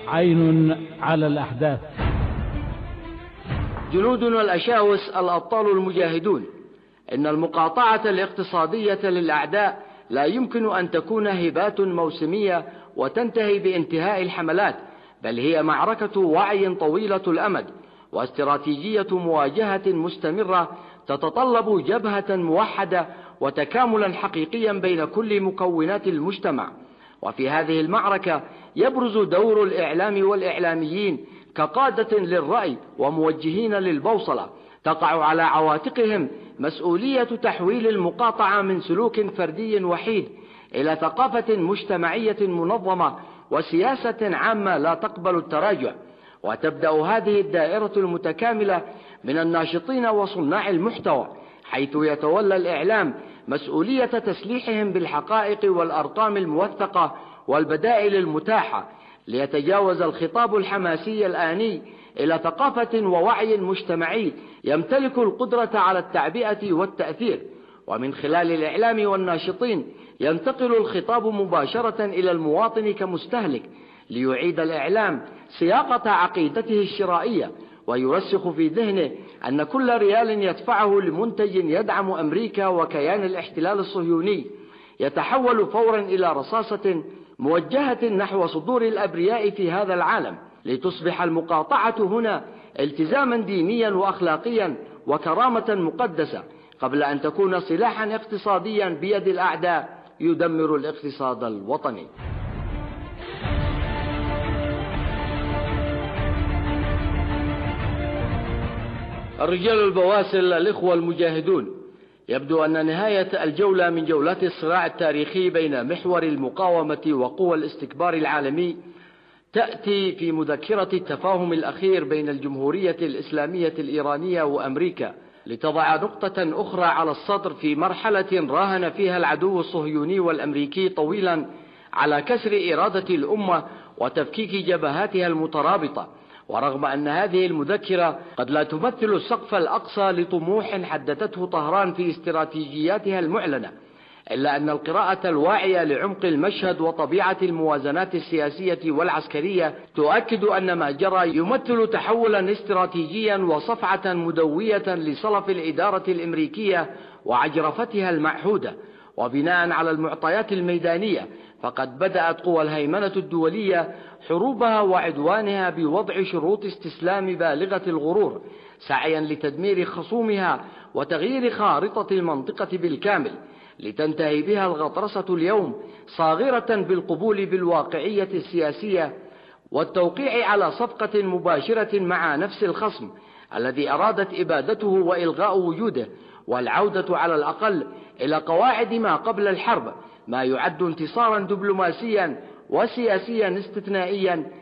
عين على الأحداث. جنودنا الأشاوس الأبطال المجاهدون، إن المقاطعة الاقتصادية للأعداء لا يمكن أن تكون هبات موسمية وتنتهي بانتهاء الحملات، بل هي معركة وعي طويلة الأمد واستراتيجية مواجهة مستمرة تتطلب جبهة موحدة وتكاملا حقيقيا بين كل مكونات المجتمع. وفي هذه المعركة يبرز دور الإعلام والإعلاميين كقادة للرأي وموجهين للبوصلة، تقع على عواتقهم مسؤولية تحويل المقاطعة من سلوك فردي وحيد إلى ثقافة مجتمعية منظمة وسياسة عامة لا تقبل التراجع. وتبدأ هذه الدائرة المتكاملة من الناشطين وصناع المحتوى، حيث يتولى الإعلام مسؤولية تسليحهم بالحقائق والأرقام الموثقة والبدائل المتاحة، ليتجاوز الخطاب الحماسي الآني إلى ثقافة ووعي مجتمعي يمتلك القدرة على التعبئة والتأثير. ومن خلال الإعلام والناشطين ينتقل الخطاب مباشرة إلى المواطن كمستهلك، ليعيد الإعلام سياقة عقيدته الشرائية، ويرسخ في ذهنه أن كل ريال يدفعه لمنتج يدعم أمريكا وكيان الاحتلال الصهيوني يتحول فورا إلى رصاصة موجهة نحو صدور الأبرياء في هذا العالم، لتصبح المقاطعة هنا التزاما دينيا وأخلاقيا وكرامة مقدسة، قبل أن تكون سلاحا اقتصاديا بيد الأعداء يدمر الاقتصاد الوطني. الرجال البواسل، الإخوة المجاهدون، يبدو أن نهاية الجولة من جولات الصراع التاريخي بين محور المقاومة وقوى الاستكبار العالمي تأتي في مذكرة التفاهم الأخير بين الجمهورية الإسلامية الإيرانية وأمريكا، لتضع نقطة أخرى على السطر في مرحلة راهن فيها العدو الصهيوني والأمريكي طويلا على كسر إرادة الأمة وتفكيك جبهاتها المترابطة. ورغم أن هذه المذكرة قد لا تمثل السقف الأقصى لطموح حددته طهران في استراتيجياتها المعلنة، إلا أن القراءة الواعية لعمق المشهد وطبيعة الموازنات السياسية والعسكرية تؤكد أن ما جرى يمثل تحولا استراتيجيا وصفعة مدوية لصلف الإدارة الأمريكية وعجرفتها المعهودة. وبناء على المعطيات الميدانية، فقد بدأت قوى الهيمنة الدولية حروبها وعدوانها بوضع شروط استسلام بالغة الغرور، سعيا لتدمير خصومها وتغيير خارطة المنطقة بالكامل، لتنتهي بها الغطرسة اليوم صاغرة بالقبول بالواقعية السياسية والتوقيع على صفقة مباشرة مع نفس الخصم الذي أرادت إبادته وإلغاء وجوده، والعودة على الأقل إلى قواعد ما قبل الحرب، ما يعد انتصارا دبلوماسيا وسياسيا استثنائيا